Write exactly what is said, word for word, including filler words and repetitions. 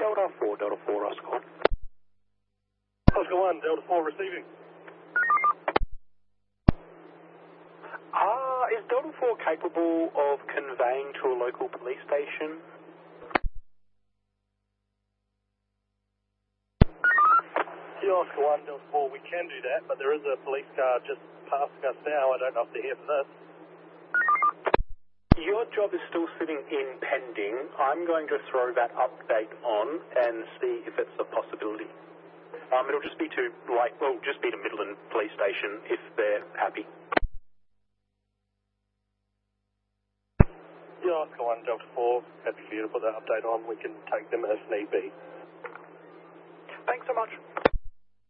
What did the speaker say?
Delta four, Delta four, Oscar one. Oscar one, Delta four receiving. Ah, is Delta four capable of conveying to a local police station? Yeah, Oscar one, Delta four, we can do that, but there is a police car just passing us now. I don't know if they're here for this. Your job is still sitting in pending. I'm going to throw that update on and see if it's a possibility. Um, it'll just be to, like, well, just be to Midland Police Station if they're happy. Yeah, Oscar one, Delta four, happy for you to put that update on. We can take them if need be. Thanks so much.